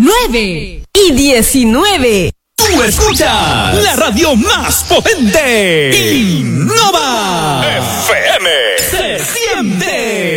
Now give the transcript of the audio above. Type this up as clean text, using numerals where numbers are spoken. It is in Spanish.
9 y 19. Tú escuchas la radio más potente. Innova FM. Se siente.